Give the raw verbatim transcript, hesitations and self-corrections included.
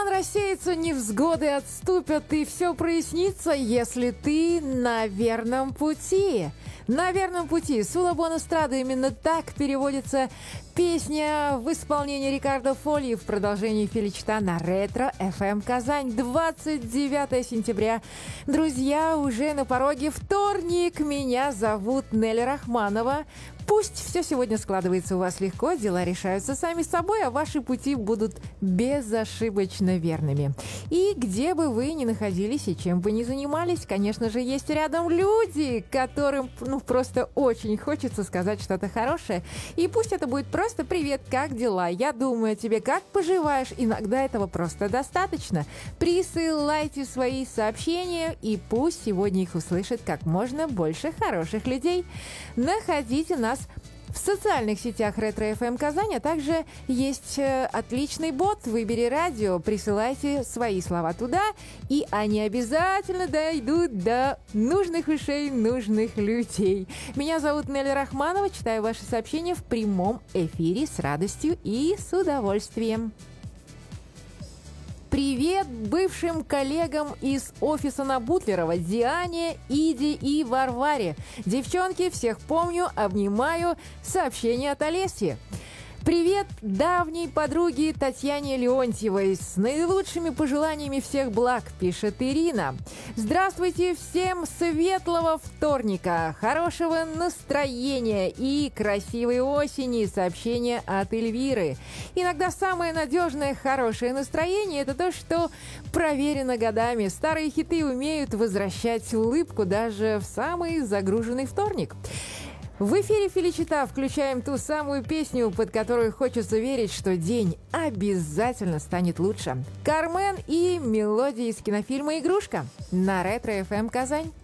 Туман рассеется, невзгоды отступят, и все прояснится, если ты на верном пути. На верном пути. Сула Бонастрада, именно так переводится песня в исполнении Рикардо Фольи в продолжении Феличита на Ретро эф эм Казань. двадцать девятое сентября. Друзья, уже на пороге вторник. Меня зовут Нелли Рахманова. Пусть все сегодня складывается у вас легко, дела решаются сами собой, а ваши пути будут безошибочно верными. И где бы вы ни находились и чем бы ни занимались, конечно же, есть рядом люди, которым ну, просто очень хочется сказать что-то хорошее. И пусть это будет просто «Привет, как дела? Я думаю о тебе, как поживаешь?» Иногда этого просто достаточно. Присылайте свои сообщения, и пусть сегодня их услышит как можно больше хороших людей. Находите нас в социальных сетях Ретро эф эм Казань, а также есть э, отличный бот «Выбери радио». Присылайте свои слова туда, и они обязательно дойдут до нужных ушей нужных людей. Меня зовут Нелли Рахманова. Читаю ваши сообщения в прямом эфире с радостью и с удовольствием. Привет бывшим коллегам из офиса на Бутлерова, Диане, Иде и Варваре. Девчонки, всех помню, обнимаю. Сообщение от Олеси. Привет давней подруге Татьяне Леонтьевой. С наилучшими пожеланиями всех благ, пишет Ирина. Здравствуйте, всем светлого вторника, хорошего настроения и красивой осени. Сообщение от Эльвиры. Иногда самое надежное хорошее настроение – это то, что проверено годами. Старые хиты умеют возвращать улыбку даже в самый загруженный вторник. В эфире Феличита включаем ту самую песню, под которую хочется верить, что день обязательно станет лучше. Кармен и мелодия из кинофильма «Игрушка» на Ретро эф эм Казань.